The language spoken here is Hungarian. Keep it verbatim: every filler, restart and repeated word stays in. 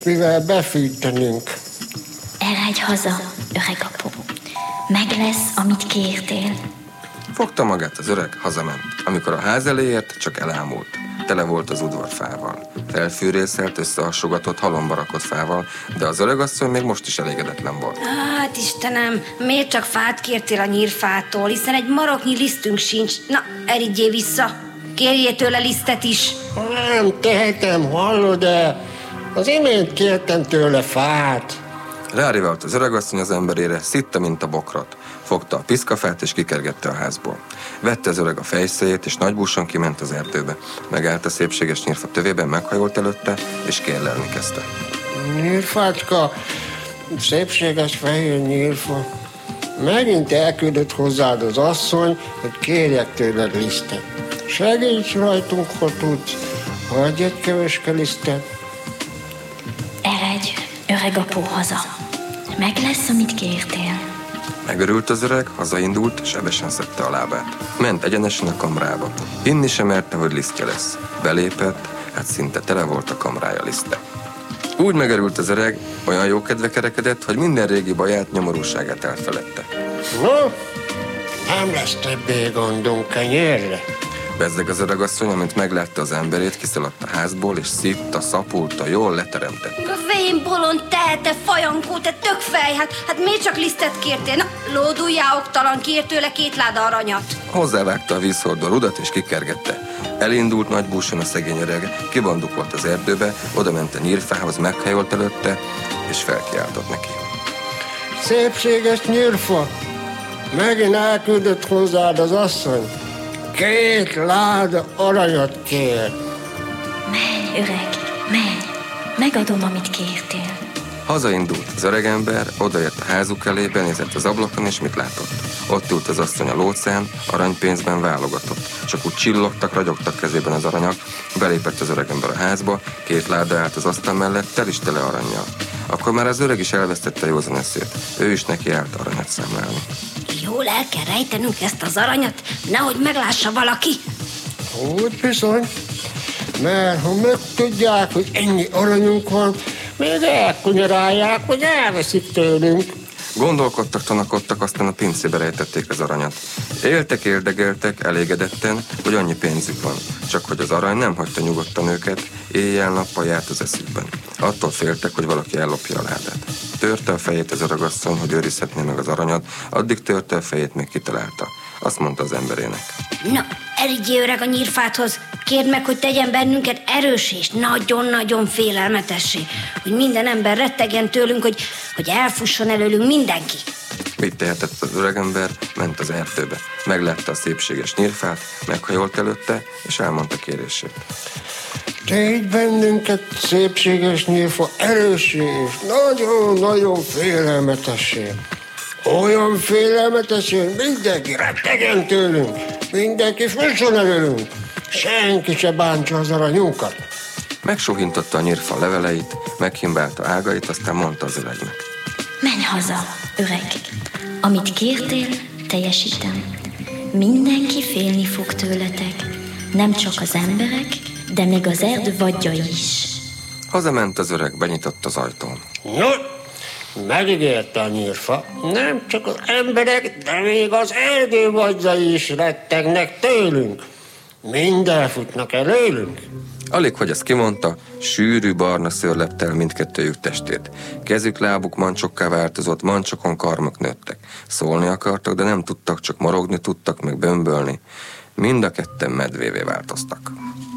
mivel befűtenünk. Eredj haza, öreg apu. Meg lesz, amit kértél. Fogta magát az öreg, hazament. Amikor a ház elé ért, csak elámult. Tele volt az udvar fával. Felfűrészelt, összehasogatott, halomba rakott fával, de az öregasszony még most is elégedetlen volt. Hát Istenem, miért csak fát kértél a nyírfától, hiszen egy maroknyi lisztünk sincs. Na, eridjél vissza. Kérjél tőle lisztet is. Nem tehetem, hallod-e? Az imént kértem tőle fát. Rárivált az öregasszony az emberére, szitta, mint a bokrot. Fogta a piszkafát és kikergette a házból. Vette az öreg a fejszéjét, és nagybúsan kiment az erdőbe. Megállt a szépséges nyírfa tövében, meghajolt előtte, és kérlelni kezdte. Nyírfácska, szépséges fehér nyírfa, megint elküldött hozzád az asszony, hogy kérjek tőled lisztet. Segíts rajtunk, ha tudsz, hagyj egy keveske lisztet. Eredj, öreg apu, haza. Meg lesz, amit kértél. Megörült az öreg, hazaindult, sebesen szedte a lábát. Ment egyenesen a kamrába. Inni sem merte, hogy lisztje lesz. Belépett, hát szinte tele volt a kamrája liszte. Úgy megörült az öreg, olyan jó kedve kerekedett, hogy minden régi baját, nyomorúságát elfeledte. No, nem lesz többé gondunk kenyérre. Bezzeg az öregasszony, amint meglátta az emberét, kiszaladt a házból, és szitta, szapulta, jól leteremtett. Vén bolond, te, te fajankó, te tökfej, hát, hát miért csak lisztet kértél? Na, lóduljál, oktalan, kér tőle két láda aranyat. Hozzávágta a vízhordó rudat, és kikergette. Elindult nagybúsan a szegény öreg, kibandukolt az erdőbe, oda ment a nyírfához, meghajolt előtte, és felkiáltott neki. Szépséges nyírfa, megint elküldött hozzád az asszony. Két láda aranyat kér. Menj, öreg, menj. Megadom, amit kértél. Hazaindult az öregember, odaért a házuk elé, benézett az ablakon, és mit látott? Ott ült az asszony a lócán, aranypénzben válogatott. Csak úgy csillogtak, ragyogtak kezében az aranyak. Belépett az öregember a házba, két láda állt az asztal mellett, tel is tele arannyal. Akkor már az öreg is elvesztette józan eszét. Ő is neki állt aranyat számlálni. Jól el kell rejtenünk ezt az aranyat, nehogy meglássa valaki. Úgy bizony, mert ha megtudják, hogy ennyi aranyunk van, még elkunyarálják, hogy elveszik tőlünk. Gondolkodtak, tanakodtak, aztán a pincébe rejtették az aranyat. Éltek, érdegeltek, elégedetten, hogy annyi pénzük van. Csak hogy az arany nem hagyta nyugodtan őket, éjjel-nappal járt az eszükben. Attól féltek, hogy valaki ellopja a ládát. Törte a fejét az öregasszony, hogy őrizhetné meg az aranyat, addig törte a fejét, még kitalálta. Azt mondta az emberének. Na, eridjél öreg a nyírfáthoz, kérd meg, hogy tegyen bennünket erős és nagyon-nagyon félelmetessé, hogy minden ember rettegjen tőlünk, hogy, hogy elfusson előlünk mindenki. Mit tehetett az öregember? Ment az erdőbe. Meglátta a szépséges nyírfát, meghajolt előtte, és elmondta kérését. Tégy bennünket, szépséges nyírfa, erőssé és nagyon-nagyon félelmetessé. Olyan félelmetessé, hogy mindenki rettegjen tőlünk, mindenki fusson előlünk, senki se bántsa az aranyunkat. Megsuhintotta a nyírfa leveleit, meghimbálta ágait, aztán mondta az öregnek. Menj haza, öreg. Amit kértél, teljesítem. Mindenki félni fog tőletek. Nem csak az emberek, de még az erdő vadjai is. Hazament az öreg, benyitott az ajtón. No, megígérte a nyírfa, nem csak az emberek, de még az erdő vadjai is rettegnek tőlünk. Mind elfutnak előlünk. Alig, hogy ezt kimondta, sűrű barna szőr lepte el mindkettőjük testét. Kezük, lábuk mancsokká változott, mancsokon karmok nőttek. Szólni akartak, de nem tudtak, csak morogni tudtak, meg bömbölni. Mind a ketten medvévé változtak.